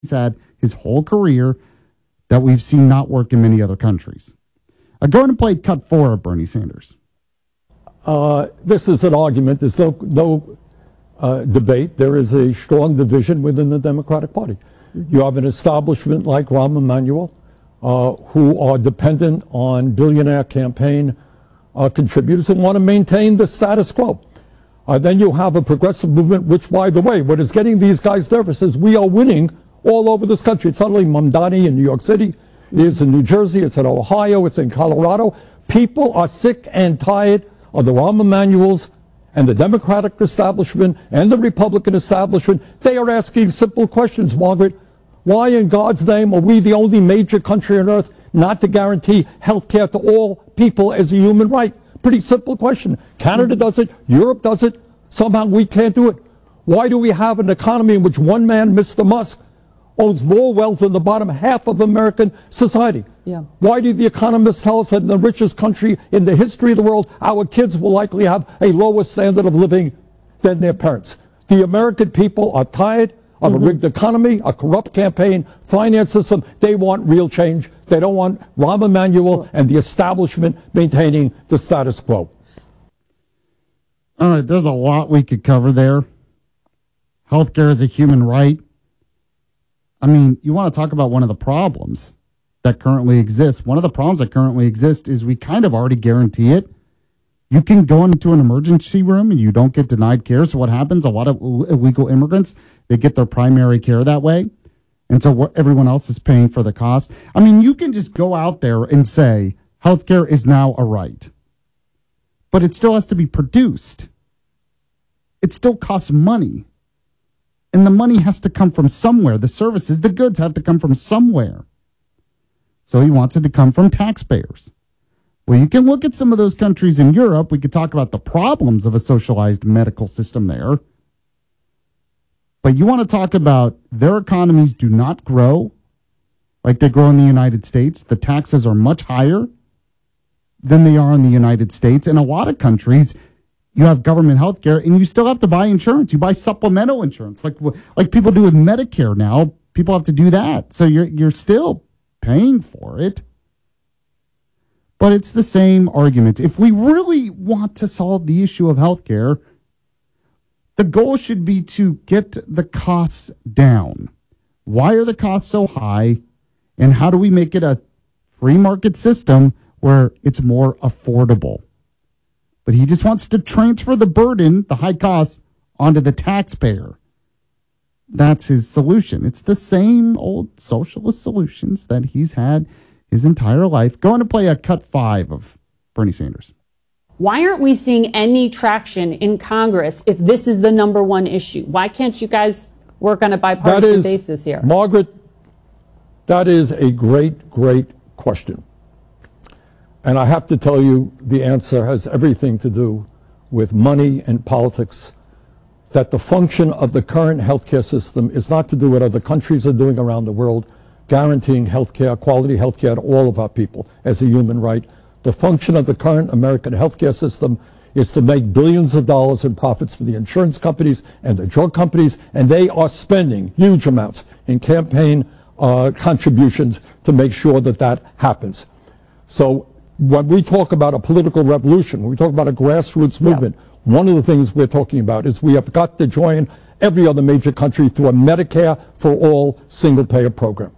had his whole career that we've seen not work in many other countries. Go ahead and play cut 4 of Bernie Sanders. This is an argument. There's no debate. There is a strong division within the Democratic Party. You have an establishment like Rahm Emanuel, who are dependent on billionaire campaign contributors and want to maintain the status quo. Then you have a progressive movement, which, by the way, what is getting these guys nervous is we are winning all over this country. It's not only Mamdani in New York City. It is in New Jersey. It's in Ohio. It's in Colorado. People are sick and tired of the Rahm Emanuels and the Democratic establishment and the Republican establishment. They are asking simple questions, Margaret. Why in God's name are we the only major country on earth not to guarantee health care to all people as a human right? Pretty simple question. Canada does it. Europe does it. Somehow we can't do it. Why do we have an economy in which one man, Mr. Musk, owns more wealth than the bottom half of American society? Yeah. Why do the economists tell us that in the richest country in the history of the world, our kids will likely have a lower standard of living than their parents? The American people are tired of a rigged economy, a corrupt campaign, finance system. They want real change. They don't want Rahm Emanuel and the establishment maintaining the status quo. All right, there's a lot we could cover there. Healthcare is a human right. I mean, you want to talk about one of the problems that currently exists. One of the problems that currently exist is we kind of already guarantee it. You can go into an emergency room and you don't get denied care. So what happens? A lot of illegal immigrants, they get their primary care that way. And so everyone else is paying for the cost. I mean, you can just go out there and say healthcare is now a right. But it still has to be produced. It still costs money. And the money has to come from somewhere. The services, the goods have to come from somewhere. So he wants it to come from taxpayers. Well, you can look at some of those countries in Europe. We could talk about the problems of a socialized medical system there. But you want to talk about their economies do not grow like they grow in the United States. The taxes are much higher than they are in the United States. In a lot of countries, you have government health care and you still have to buy insurance. You buy supplemental insurance like people do with Medicare now. People have to do that. So you're still paying for it. But it's the same argument. If we really want to solve the issue of healthcare, the goal should be to get the costs down. Why are the costs so high? And how do we make it a free market system where it's more affordable? But he just wants to transfer the burden, the high costs, onto the taxpayer. That's his solution. It's the same old socialist solutions that he's had his entire life. Going to play a cut 5 of Bernie Sanders. Why aren't we seeing any traction in Congress if this is the number one issue? Why can't you guys work on a bipartisan basis here? Margaret, that is a great, great question. And I have to tell you, the answer has everything to do with money and politics, that the function of the current healthcare system is not to do what other countries are doing around the world, guaranteeing healthcare, quality healthcare to all of our people as a human right. The function of the current American healthcare system is to make billions of dollars in profits for the insurance companies and the drug companies, and they are spending huge amounts in campaign contributions to make sure that that happens. So when we talk about a political revolution, when we talk about a grassroots movement, one of the things we're talking about is we have got to join every other major country through a Medicare for all single-payer program.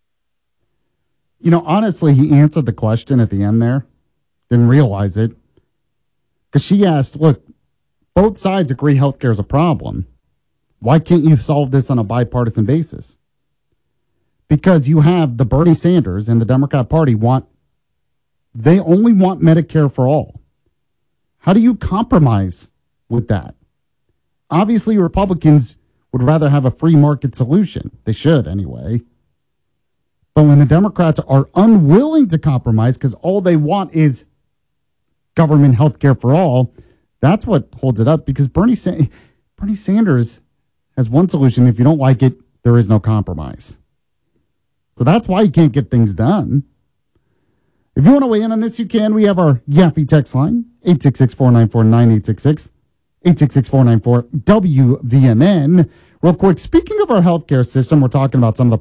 You know, honestly, he answered the question at the end there. Didn't realize it. Because she asked, look, both sides agree healthcare is a problem. Why can't you solve this on a bipartisan basis? Because you have the Bernie Sanders and the Democrat Party they only want Medicare for all. How do you compromise with that? Obviously, Republicans would rather have a free market solution. They should anyway. But when the Democrats are unwilling to compromise because all they want is government health care for all, that's what holds it up. Because Bernie Sanders has one solution. If you don't like it, there is no compromise. So that's why you can't get things done. If you want to weigh in on this, you can. We have our Yaffe text line, 866-494-9866, 866-494-WVNN. Real quick, speaking of our healthcare system, we're talking about some of the